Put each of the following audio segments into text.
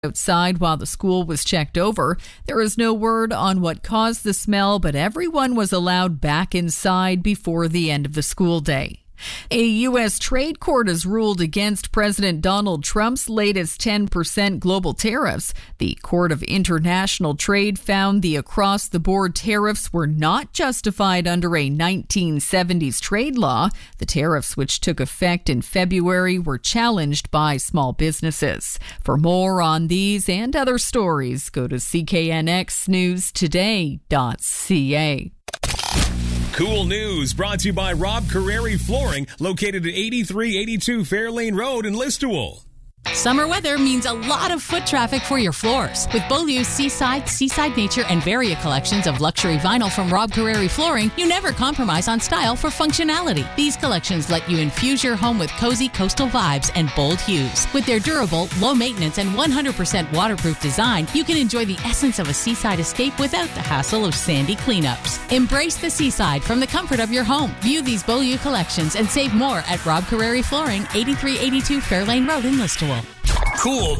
outside while the school was checked over. There is no word on what caused the smell, but everyone was allowed back inside before the end of the school day. A U.S. trade court has ruled against President Donald Trump's latest 10% global tariffs. The Court of International Trade found the across-the-board tariffs were not justified under a 1970s trade law. The tariffs, which took effect in February, were challenged by small businesses. For more on these and other stories, go to cknxnewstoday.ca. Cool News brought to you by Rob Carreri Flooring, located at 8382 Fairlane Road in Listowel. Summer weather means a lot of foot traffic for your floors. With Beaulieu's Seaside Nature, and Varia collections of luxury vinyl from Rob Carreri Flooring, you never compromise on style for functionality. These collections let you infuse your home with cozy coastal vibes and bold hues. With their durable, low maintenance, and 100% waterproof design, you can enjoy the essence of a seaside escape without the hassle of sandy cleanups. Embrace the seaside from the comfort of your home. View these Beaulieu collections and save more at Rob Carreri Flooring, 8382 Fairlane Road in Listowel. Cool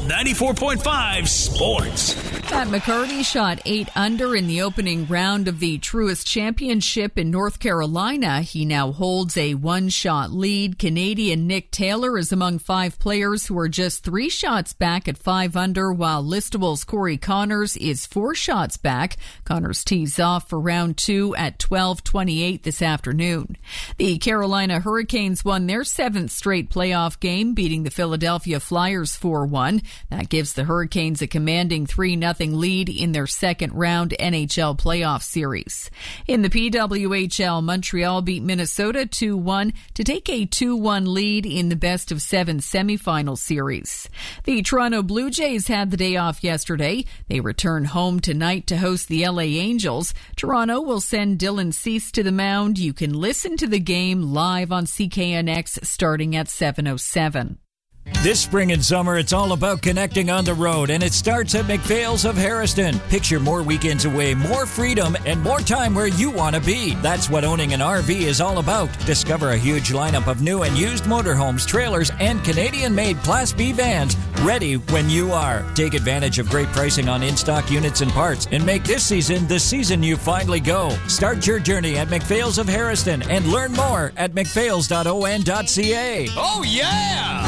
94.5 Sports. Pat McCarty shot 8 under in the opening round of the Truist Championship in North Carolina. He now holds a 1-shot lead. Canadian Nick Taylor is among 5 players who are just 3 shots back at 5 under, while Listowel's Corey Connors is 4 shots back. Connors tees off for round 2 at 12:28 this afternoon. The Carolina Hurricanes won their 7th straight playoff game, beating the Philadelphia Flyers 4-1. That gives the Hurricanes a commanding 3-0 lead in their second round NHL playoff series. In the PWHL, Montreal beat Minnesota 2-1 to take a 2-1 lead in the best-of-7 semifinal series. The Toronto Blue Jays had the day off yesterday. They return home tonight to host the LA Angels. Toronto will send Dylan Cease to the mound. You can listen to the game live on CKNX starting at 7:07. This spring and summer, it's all about connecting on the road, and it starts at McPhail's of Harrison. Picture more weekends away, more freedom, and more time where you want to be. That's what owning an RV is all about. Discover a huge lineup of new and used motorhomes, trailers, and Canadian-made Class B vans ready when you are. Take advantage of great pricing on in-stock units and parts, and make this season the season you finally go. Start your journey at McPhail's of Harrison and learn more at mcphails.on.ca. Oh, yeah!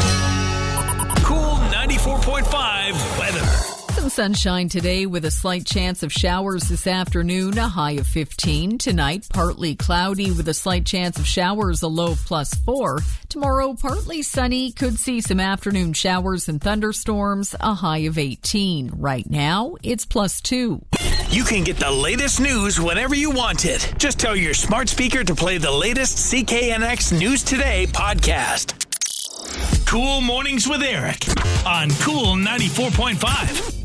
Cool 94.5 weather. Some sunshine today with a slight chance of showers this afternoon, a high of 15. Tonight, partly cloudy with a slight chance of showers, a low of +4. Tomorrow, partly sunny, could see some afternoon showers and thunderstorms, a high of 18. Right now, it's +2. You can get the latest news whenever you want it. Just tell your smart speaker to play the latest CKNX News Today podcast. Cool Mornings with Eric on Cool 94.5.